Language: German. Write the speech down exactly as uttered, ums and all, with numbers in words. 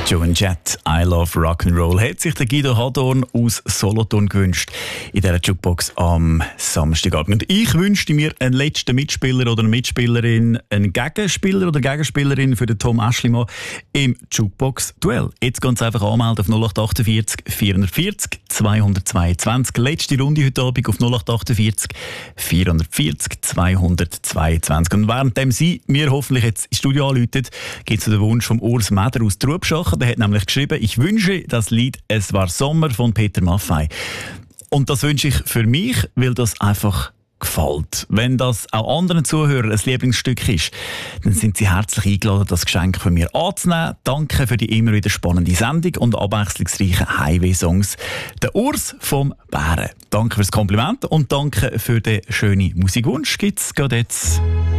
Joan Jett, I Love Rock'n'Roll, hat sich der Guido Hadorn aus Solothurn gewünscht in dieser Jukebox am Samstagabend. Und ich wünschte mir einen letzten Mitspieler oder eine Mitspielerin, einen Gegenspieler oder Gegenspielerin für den Tom Aeschlimann im Jukebox-Duell. Jetzt ganz einfach anmelden auf null acht achtundvierzig vierhundertvierzig zweihundertzweiundzwanzig. Letzte Runde heute Abend auf null acht achtundvierzig vierhundertvierzig zweihundertzweiundzwanzig. Und währenddem Sie mir hoffentlich jetzt ins Studio anrufen, gibt es den Wunsch vom Urs Meder aus Trubschachen. Der hat nämlich geschrieben, ich wünsche das Lied «Es war Sommer» von Peter Maffay. Und das wünsche ich für mich, weil das einfach gefällt. Wenn das auch anderen Zuhörern ein Lieblingsstück ist, dann sind Sie herzlich eingeladen, das Geschenk von mir anzunehmen. Danke für die immer wieder spannende Sendung und abwechslungsreichen Highway-Songs. Der Urs vom Bären. Danke fürs Kompliment und danke für den schönen Musikwunsch. Gibt's gerade jetzt